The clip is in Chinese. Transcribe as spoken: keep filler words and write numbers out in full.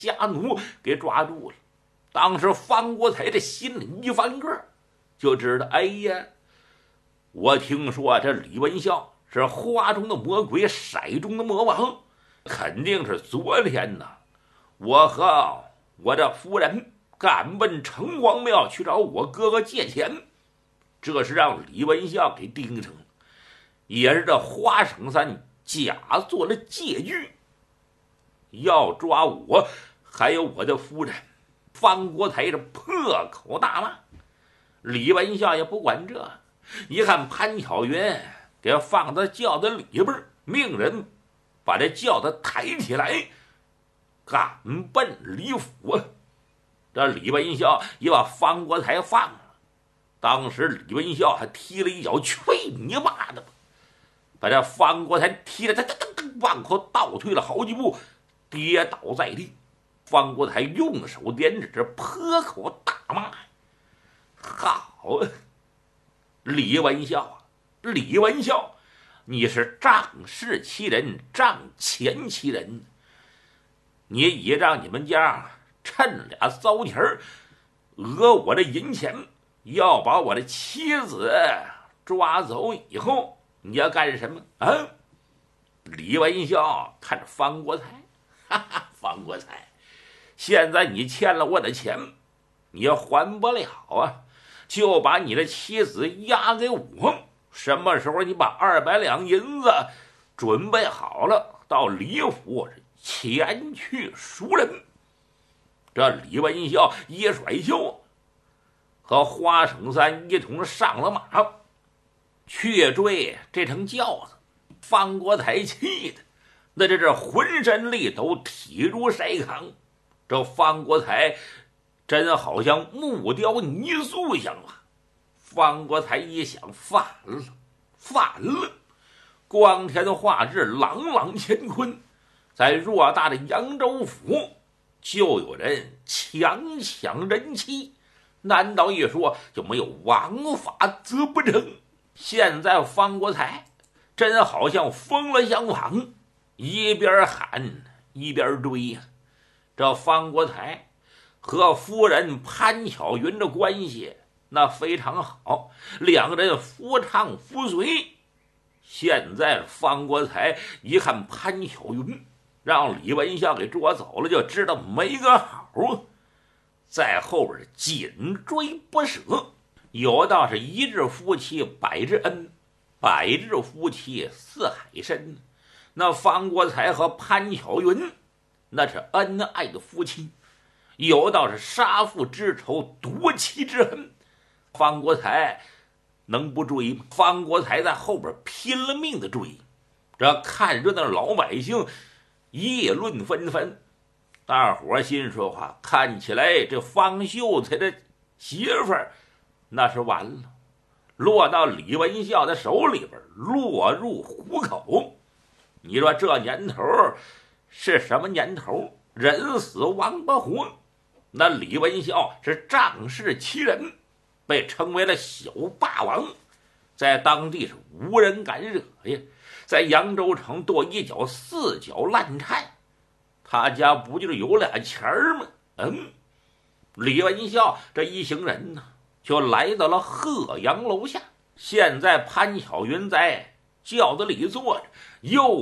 家奴给抓住了。当时方国才这心里一翻个，就知道，哎呀，我听说这李文孝是花中的魔鬼，骰中的魔王，肯定是昨天呢，我和我的夫人赶奔城隍庙去找我哥哥借钱，这是让李文孝给盯上了，也是这花生山假做了借据，要抓我还有我的夫人。方国才是破口大骂。李文孝也不管这，一看潘巧云给放到轿子里边，命人把这轿子抬起来，赶奔李府。这李文孝也把方国才放了。当时李文孝还踢了一脚去你妈的吧，把这方国才踢了，他他他往后倒退了好几步，跌倒在地。方国才用手点指，破口大骂：“好，李文孝啊，李文孝，你是仗势欺人，仗钱欺人！你也让你们家趁俩糟钱儿讹我的银钱，要把我的妻子抓走以后，你要干什么啊？”李文孝看着方国才，哈哈，方国才，现在你欠了我的钱，你还不了啊，就把你的妻子押给我。什么时候你把二百两银子准备好了，到李府前去赎人。这李文孝一甩袖，和花生三一同上了马，去追这乘轿子。方国才气的那这是浑身力都体如筛糠。这方国才真好像木雕泥塑一样啊！方国才一想，反了，反了！光天化日，朗朗乾坤，在偌大的扬州府，就有人强抢人妻，难道一说就没有王法则不成？现在方国才真好像疯了相仿，一边喊一边追呀、啊！这方国才和夫人潘巧云的关系那非常好，两个人夫唱妇随。现在方国才一看潘巧云让李文孝给捉走了，就知道没个好，在后边紧追不舍。有道是一日夫妻百日恩，百日夫妻似海深。那方国才和潘巧云那是恩爱的夫妻，有道是杀父之仇，夺妻之恨。方国才能不追吗？方国才在后边拼了命的追。这看热闹的老百姓议论纷纷，大伙心说话，看起来这方秀才的媳妇儿那是完了，落到李文孝的手里边，落入虎口。你说这年头是什么年头？人死王不活。那李文孝是仗势欺人，被称为了小霸王，在当地是无人敢惹呀。在扬州城跺一脚四脚烂颤，他家不就是有俩钱儿吗？嗯，李文孝这一行人呢，就来到了鹤阳楼下。现在潘巧云在轿子里坐着，又